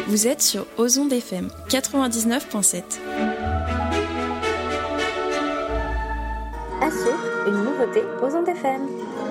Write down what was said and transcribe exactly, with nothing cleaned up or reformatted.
Vous êtes sur Ozon F M quatre-vingt-dix-neuf virgule sept. Assure, une nouveauté Ozon F M.